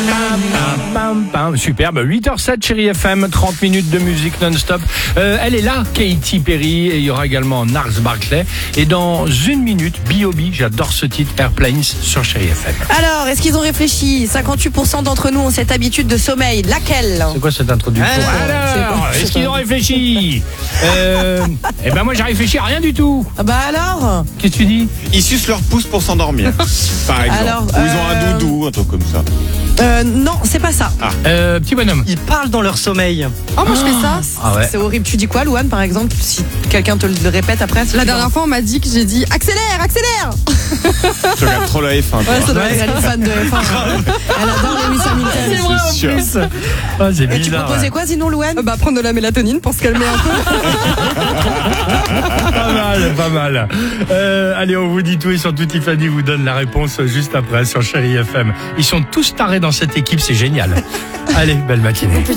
Superbe, 8h07 chérie FM, 30 minutes de musique non-stop. Elle est là, Katy Perry, et il y aura également Gnarls Barkley. Et dans une minute, B.O.B, j'adore ce titre, Airplanes sur chérie FM. Alors, est-ce qu'ils ont réfléchi? 58% d'entre nous ont cette habitude de sommeil. Laquelle? C'est quoi cette introduction? Alors, est-ce qu'ils ont réfléchi? Eh ben moi j'ai réfléchi à rien du tout. Ah bah alors? Qu'est-ce que tu dis? Ils sucent leur pouce pour s'endormir, par exemple. Alors, Ou ils ont un doudou, un truc comme ça. Non, c'est pas ça. Petit bonhomme. Ils parlent dans leur sommeil. Oh, moi je fais ça. Ah ouais. C'est horrible. Tu dis quoi, Louane, par exemple? Si quelqu'un te le répète après. La dernière fois, on m'a dit que j'ai dit accélère, accélère. Tu regardes trop la F1, toi. Ouais, ça doit être, elle est fan de F1. Elle adore Lewis Hamilton. C'est vrai en sûr. plus. Ah, c'est Et tu bizarre. proposais quoi sinon, Louane? Bah prendre de la mélatonine pour se calmer un peu. Pas mal, pas mal. Allez, on vous dit tout et surtout Tiffany vous donne la réponse juste après sur Chérie FM. Ils sont tous tarés dans cette équipe, c'est génial. Allez, belle matinée.